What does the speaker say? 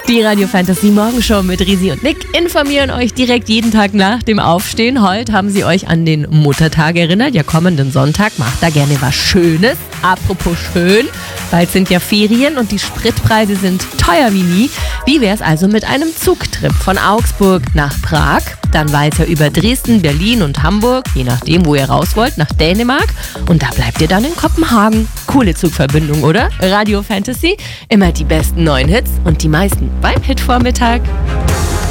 Die Radio Fantasy Morgenshow mit Risi und Nick informieren euch direkt jeden Tag nach dem Aufstehen. Heute haben sie euch an den Muttertag erinnert. Ja, kommenden Sonntag macht da gerne was Schönes. Apropos schön, bald sind ja Ferien und die Spritpreise sind teuer wie nie. Wie wär's also mit einem Zugtrip von Augsburg nach Prag, dann weiter über Dresden, Berlin und Hamburg, je nachdem, wo ihr raus wollt, nach Dänemark und da bleibt ihr dann in Kopenhagen. Coole Zugverbindung, oder? Radio Fantasy, immer die besten neuen Hits und die meisten beim Hitvormittag.